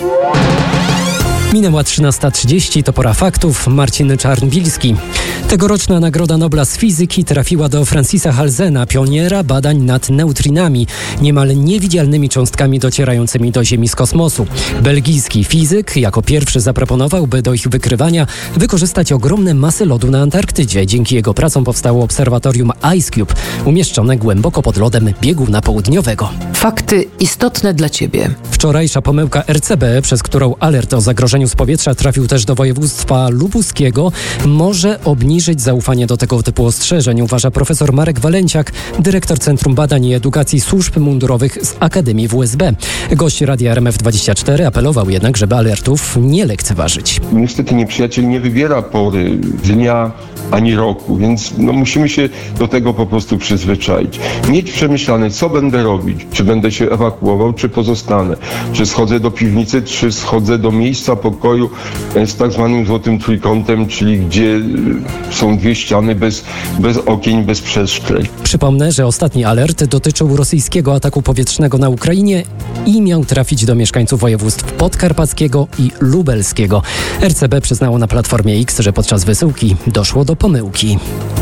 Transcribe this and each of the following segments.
Minęła 13:30, to pora faktów. Marcin Czarnbilski. Tegoroczna Nagroda Nobla z fizyki trafiła do Francisa Halsena, pioniera badań nad neutrinami, niemal niewidzialnymi cząstkami docierającymi do Ziemi z kosmosu. Belgijski fizyk jako pierwszy zaproponował, by do ich wykrywania wykorzystać ogromne masy lodu na Antarktydzie. Dzięki jego pracom powstało obserwatorium IceCube, umieszczone głęboko pod lodem bieguna południowego. Fakty istotne dla Ciebie. Wczorajsza pomyłka RCB, przez którą alert o zagrożeniu z powietrza trafił też do województwa lubuskiego, może obniżyć zaufanie do tego typu ostrzeżeń, uważa profesor Marek Walenciak, dyrektor Centrum Badań i Edukacji Służb Mundurowych z Akademii WSB. Gość Radia RMF24 apelował jednak, żeby alertów nie lekceważyć. Niestety nieprzyjaciel nie wybiera pory dnia ani roku, więc musimy się do tego po prostu przyzwyczaić. Mieć przemyślane, co będę robić, czy będę się ewakuował, czy pozostanę, czy schodzę do piwnicy, czy schodzę do miejsca pokoju z tak zwanym złotym trójkątem, czyli gdzie są dwie ściany bez okien, bez przeszkleń. Przypomnę, że ostatni alert dotyczył rosyjskiego ataku powietrznego na Ukrainie i miał trafić do mieszkańców województw podkarpackiego i lubelskiego. RCB przyznało na Platformie X, że podczas wysyłki doszło do pomyłki.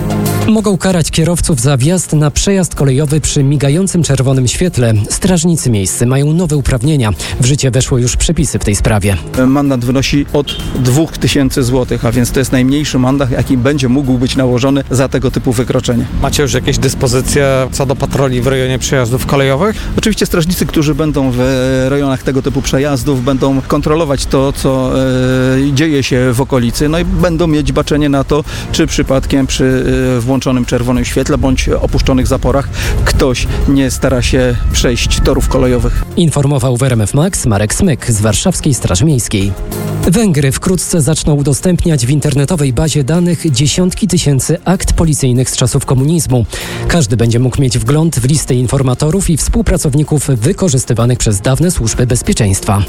Mogą karać kierowców za wjazd na przejazd kolejowy przy migającym czerwonym świetle. Strażnicy miejscy mają nowe uprawnienia. W życie weszły już przepisy w tej sprawie. Mandat wynosi od 2000 zł, a więc to jest najmniejszy mandat, jaki będzie mógł być nałożony za tego typu wykroczenie. Macie już jakieś dyspozycje co do patroli w rejonie przejazdów kolejowych? Oczywiście strażnicy, którzy będą w rejonach tego typu przejazdów, będą kontrolować to, co dzieje się w okolicy, no i będą mieć baczenie na to, czy przypadkiem przy włączonym czerwonym świetle bądź opuszczonych zaporach ktoś nie stara się przejść torów kolejowych. Informował w RMF Max Marek Smyk z Warszawskiej Straży Miejskiej. Węgry wkrótce zaczną udostępniać w internetowej bazie danych dziesiątki tysięcy akt policyjnych z czasów komunizmu. Każdy będzie mógł mieć wgląd w listę informatorów i współpracowników wykorzystywanych przez dawne służby bezpieczeństwa.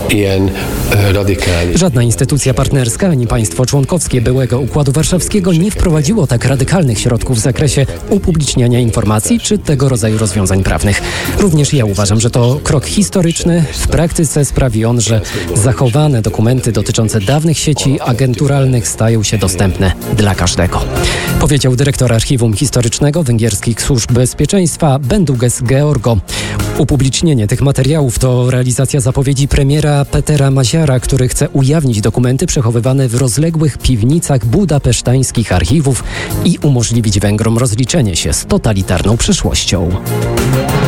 Żadna instytucja partnerska ani państwo członkowskie byłego Układu Warszawskiego nie wprowadziło tak radykalnych środków w zakresie upubliczniania informacji czy tego rodzaju rozwiązań prawnych. Również ja uważam, że to krok historyczny. W praktyce sprawi on, że zachowane dokumenty dotyczące dawnych sieci agenturalnych stają się dostępne dla każdego. Powiedział dyrektor Archiwum Historycznego Węgierskich Służb Bezpieczeństwa Benduges Georgo. Upublicznienie tych materiałów to realizacja zapowiedzi premiera Petera Maziara, który chce ujawnić dokumenty przechowywane w rozległych piwnicach budapesztańskich archiwów i umożliwić Węgrom rozliczenie się z totalitarną przeszłością.